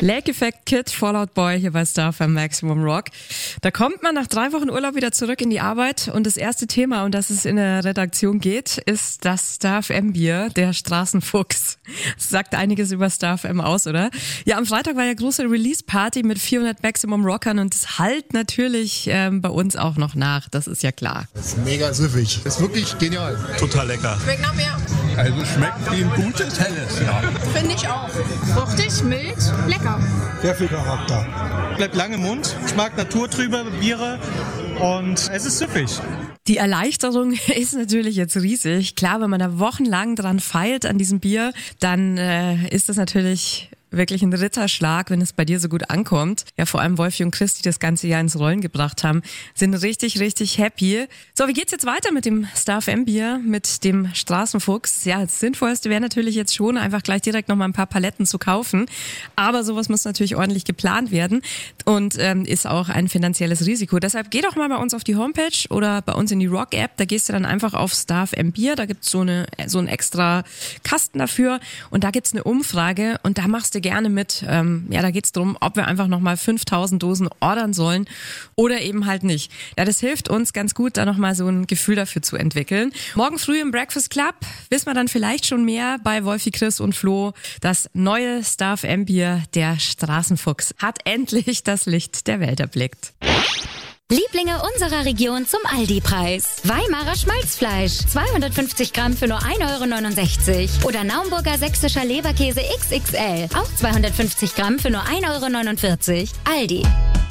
Lake Effect Kid, Fallout Boy hier bei Star FM Maximum Rock. Da kommt man nach 3 Wochen Urlaub wieder zurück in die Arbeit und das erste Thema, um das es in der Redaktion geht, ist das Star FM Bier, der Straßenfuchs. Das sagt einiges über Star FM aus, oder? Ja, am Freitag war ja große Release-Party mit 400 Maximum Rockern und das hallt natürlich bei uns auch noch nach, das ist ja klar. Das ist mega süffig, das ist wirklich genial. Total lecker. Schmeckt nach mehr. Also schmeckt wie ein gutes Helles, ja. Finde ich auch. Fruchtig, mild, lecker. Sehr viel Charakter. Bleibt lang im Mund. Ich mag naturtrübe Biere und es ist süffig. Die Erleichterung ist natürlich jetzt riesig. Klar, wenn man da wochenlang dran feilt an diesem Bier, dann ist das natürlich wirklich ein Ritterschlag, wenn es bei dir so gut ankommt. Ja, vor allem Wolfi und Chris, die das ganze Jahr ins Rollen gebracht haben, sind richtig, richtig happy. So, wie geht's jetzt weiter mit dem Star FM Bier, mit dem Straßenfuchs? Ja, das Sinnvollste wäre natürlich jetzt schon, einfach gleich direkt nochmal ein paar Paletten zu kaufen. Aber sowas muss natürlich ordentlich geplant werden und ist auch ein finanzielles Risiko. Deshalb geh doch mal bei uns auf die Homepage oder bei uns in die Rock-App. Da gehst du dann einfach auf Star FM Bier. Da gibt's so einen extra Kasten dafür und da gibt's eine Umfrage und da machst du gerne mit. Da geht's darum, ob wir einfach nochmal 5000 Dosen ordern sollen oder eben halt nicht. Ja, das hilft uns ganz gut, da nochmal so ein Gefühl dafür zu entwickeln. Morgen früh im Breakfast Club wissen wir dann vielleicht schon mehr bei Wolfi, Chris und Flo. Das neue Star FM Bier, der Straßenfuchs, hat endlich das Licht der Welt erblickt. Lieblinge unserer Region zum Aldi-Preis. Weimarer Schmalzfleisch, 250 Gramm für nur 1,69 € oder Naumburger sächsischer Leberkäse XXL, auch 250 Gramm für nur 1,49 €. Aldi.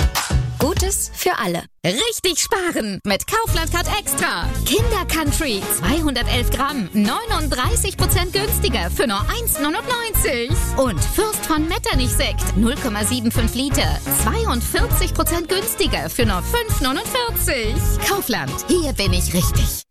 Gutes für alle. Richtig sparen mit Kaufland Card Extra. Kinder Country 211 Gramm, 39% günstiger für nur 1,99 €. Und Fürst von Metternich Sekt 0,75 Liter, 42% günstiger für nur 5,49 €. Kaufland, hier bin ich richtig.